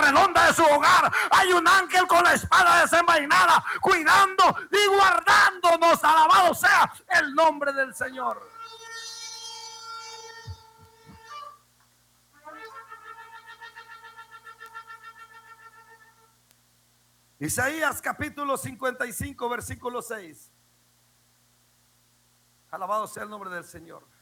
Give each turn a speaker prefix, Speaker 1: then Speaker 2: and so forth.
Speaker 1: redonda de su hogar hay un ángel con la espada desenvainada, cuidando y guardándonos. Alabado sea el nombre del Señor. Isaías capítulo 55 versículo 6. Alabado sea el nombre del Señor.